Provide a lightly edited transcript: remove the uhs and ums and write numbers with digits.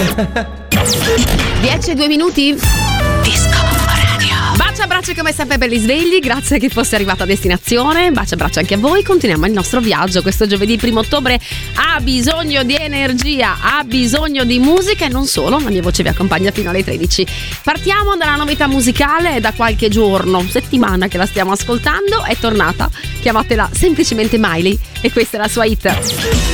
10 e 2 minuti. Disco Radio. Bacia abbraccio come sempre per gli svegli, grazie che fosse arrivato a destinazione. Bacia abbraccio anche a voi. Continuiamo il nostro viaggio questo giovedì 1 ottobre. Ha bisogno di energia, ha bisogno di musica e non solo. La mia voce vi accompagna fino alle 13. Partiamo dalla novità musicale. Da qualche giorno, settimana che la stiamo ascoltando, è tornata. Chiamatela semplicemente Miley e questa è la sua hit.